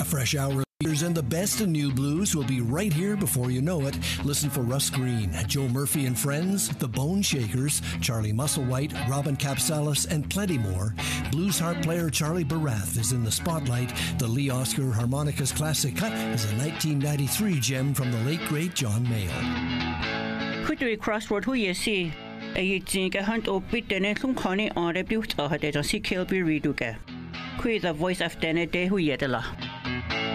fresh hour and the best in new blues will be right here before you know it. Listen for Russ Green, Joe Murphy and Friends, The Bone Shakers, Charlie Musselwhite, Robin Capsalis, and plenty more. Blues harp player Charlie Barath is in the spotlight. The Lee Oscar Harmonicas Classic Cut is a 1993 gem from the late great John Mayall. Kudui Crossroad who you see? A jinga hunt or bit the next on a beaut or had a Kilby Reduga. Quit the voice of Dene de Huyedela.